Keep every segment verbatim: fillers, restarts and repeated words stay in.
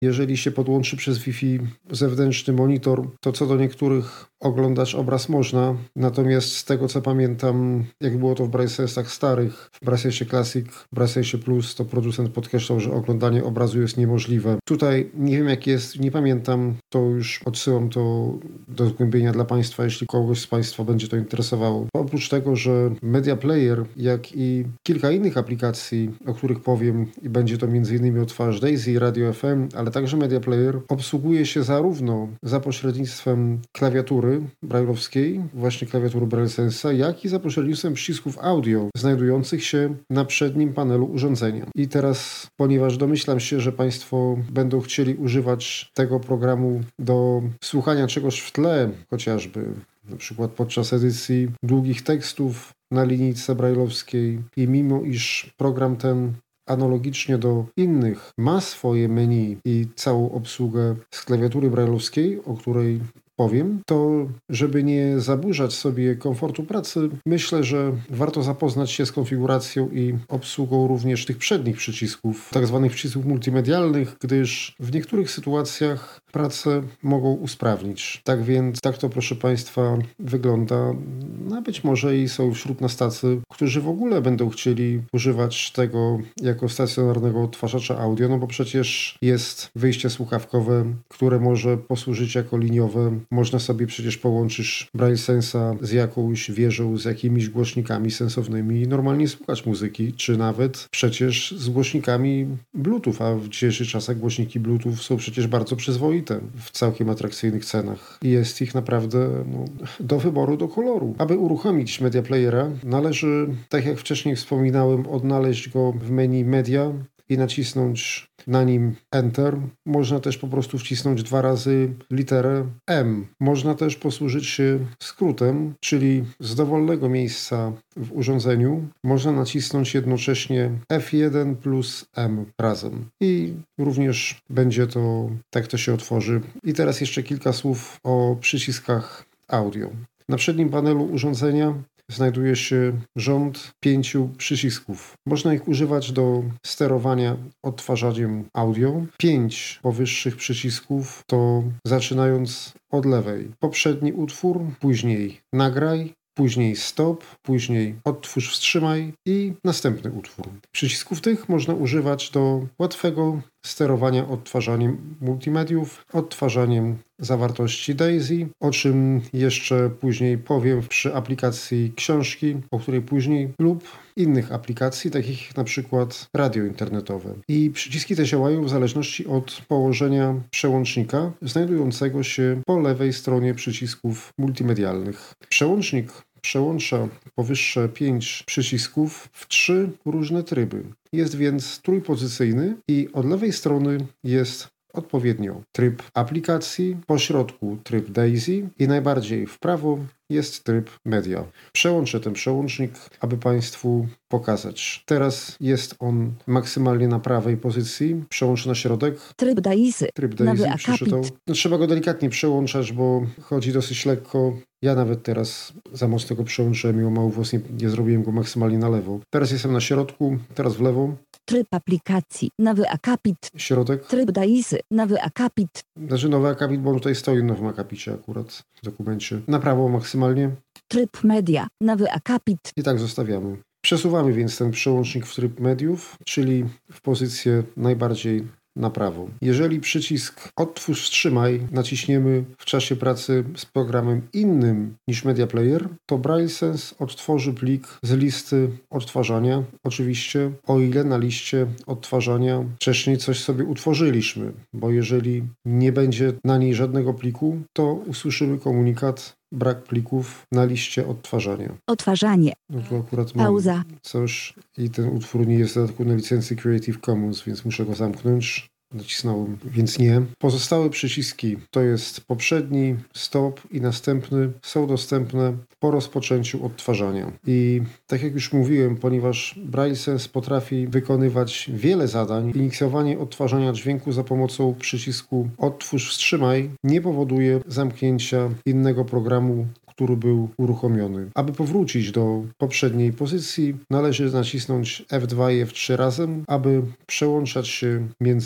jeżeli się podłączy przez Wi-Fi zewnętrzny monitor, to co do niektórych oglądać obraz można. Natomiast z tego co pamiętam, jak było to w BrailleSense'ach starych, w BrailleSense Classic, w BrailleSense Plus, to producent podkreślał, że oglądanie obrazu jest niemożliwe. Tutaj nie wiem jak jest, nie pamiętam, to już odsyłam to do zgłębienia dla Państwa, jeśli kogoś z Państwa będzie to interesowało. Oprócz tego, że Media Player, jak i kilka innych aplikacji, o których powiem, i będzie to między innymi odtwarzacz Daisy, Radio F M, ale także Media Player, obsługuje się zarówno za pośrednictwem klawiatury brailleowskiej, właśnie klawiatury BrailleSense'a, jak i za pośrednictwem przycisków audio znajdujących się na przednim panelu urządzenia. I teraz, ponieważ domyślam się, że Państwo będą chcieli używać tego programu do słuchania czegoś w tle, chociażby na przykład podczas edycji długich tekstów na linijce brailleowskiej, i mimo iż program ten analogicznie do innych ma swoje menu i całą obsługę z klawiatury brailleowskiej, o której powiem, to żeby nie zaburzać sobie komfortu pracy, myślę, że warto zapoznać się z konfiguracją i obsługą również tych przednich przycisków, tak zwanych przycisków multimedialnych, gdyż w niektórych sytuacjach pracę mogą usprawnić. Tak więc, tak to proszę Państwa wygląda. No być może i są wśród nas tacy, którzy w ogóle będą chcieli używać tego jako stacjonarnego odtwarzacza audio, no bo przecież jest wyjście słuchawkowe, które może posłużyć jako liniowe. Można sobie przecież połączyć BrailleSense'a z jakąś wieżą, z jakimiś głośnikami sensownymi i normalnie słuchać muzyki, czy nawet przecież z głośnikami Bluetooth, a w dzisiejszych czasach głośniki Bluetooth są przecież bardzo przyzwoite w całkiem atrakcyjnych cenach. I jest ich naprawdę no, do wyboru, do koloru. Aby uruchomić Media Playera, należy, tak jak wcześniej wspominałem, odnaleźć go w menu Media i nacisnąć na nim Enter. Można też po prostu wcisnąć dwa razy literę M. Można też posłużyć się skrótem, czyli z dowolnego miejsca w urządzeniu można nacisnąć jednocześnie F jeden plus M razem. I również będzie to, tak to się otworzy. I teraz jeszcze kilka słów o przyciskach audio. Na przednim panelu urządzenia znajduje się rząd pięciu przycisków. Można ich używać do sterowania odtwarzaniem audio. Pięć powyższych przycisków to, zaczynając od lewej, poprzedni utwór, później nagraj, później stop, później odtwórz, wstrzymaj i następny utwór. Przycisków tych można używać do łatwego sterowania odtwarzaniem multimediów, odtwarzaniem zawartości Daisy, o czym jeszcze później powiem przy aplikacji książki, o której później, lub innych aplikacji, takich jak na przykład radio internetowe. I przyciski te działają w zależności od położenia przełącznika znajdującego się po lewej stronie przycisków multimedialnych. Przełącznik przełącza powyższe pięć przycisków w trzy różne tryby. Jest więc trójpozycyjny i od lewej strony jest odpowiednio tryb aplikacji, po środku tryb Daisy i najbardziej w prawo jest tryb media. Przełączę ten przełącznik, aby Państwu pokazać. Teraz jest on maksymalnie na prawej pozycji. Przełączę na środek. Tryb Daisy. Tryb Daisy przeczytał. No, trzeba go delikatnie przełączać, bo chodzi dosyć lekko. Ja nawet teraz za mocno go przełączyłem, mimo mało włos nie, nie zrobiłem go maksymalnie na lewo. Teraz jestem na środku, teraz w lewo. Tryb aplikacji. Nowy akapit. Środek. Tryb Daisy. Nowy akapit. Znaczy nowy akapit, bo on tutaj stoi w nowym akapicie akurat w dokumencie. Na prawo maksymalnie. Tryb media. Nowy akapit. I tak zostawiamy. Przesuwamy więc ten przełącznik w tryb mediów, czyli w pozycję najbardziej na prawo. Jeżeli przycisk odtwórz, wstrzymaj naciśniemy w czasie pracy z programem innym niż Media Player, to BrailleSense odtworzy plik z listy odtwarzania. Oczywiście o ile na liście odtwarzania wcześniej coś sobie utworzyliśmy, bo jeżeli nie będzie na niej żadnego pliku, to usłyszymy komunikat brak plików na liście odtwarzania. Odtwarzanie. No tu akurat mam Pauza. coś i ten utwór nie jest w dodatku na licencji Creative Commons, więc muszę go zamknąć. Nacisnąłem, więc nie. Pozostałe przyciski, to jest poprzedni, stop i następny, są dostępne po rozpoczęciu odtwarzania. I tak jak już mówiłem, ponieważ BrailleSense potrafi wykonywać wiele zadań, inicjowanie odtwarzania dźwięku za pomocą przycisku odtwórz, wstrzymaj nie powoduje zamknięcia innego programu, który był uruchomiony. Aby powrócić do poprzedniej pozycji, należy nacisnąć F dwa i F trzy razem, aby przełączać się między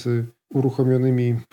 uruchomionymi